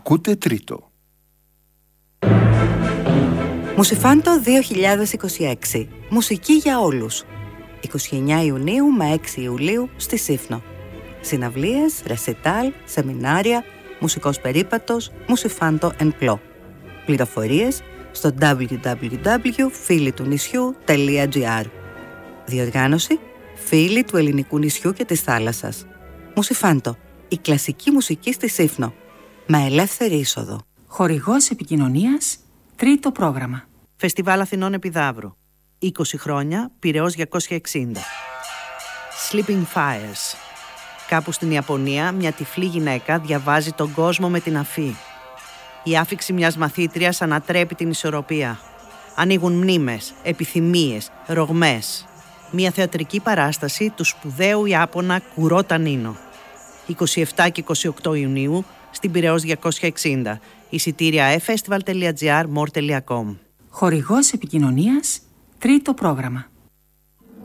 Ακούτε τρίτο. Μουσιφάντο 2026. Μουσική για όλους. 29 Ιουνίου με 6 Ιουλίου στη Σύφνο. Συναυλίες, ρεσιτάλ, σεμινάρια, μουσικός περίπατος, Μουσιφάντο εν πλώ. Πληροφορίες στο www.φίλιτουνησιού.gr. Διοργάνωση Φίλοι του Ελληνικού Νησιού και της Θάλασσας. Μουσιφάντο, η κλασική μουσική στη Σύφνο. Με ελεύθερη είσοδο. Χορηγός επικοινωνίας, τρίτο πρόγραμμα. Φεστιβάλ Αθηνών Επιδαύρου. 20 χρόνια, Πειραιώς 260. Sleeping Fires. Κάπου στην Ιαπωνία, μια τυφλή γυναίκα διαβάζει τον κόσμο με την αφή. Η άφιξη μιας μαθήτριας ανατρέπει την ισορροπία. Ανοίγουν μνήμες, επιθυμίες, ρογμές. Μια θεατρική παράσταση του σπουδαίου Ιάπωνα Κουρό Τανίνο. 27 και 28 Ιουνίου στην Πειραιώς 260. Εισιτήρια festival.gr, more.com. Χορηγός επικοινωνίας, τρίτο πρόγραμμα.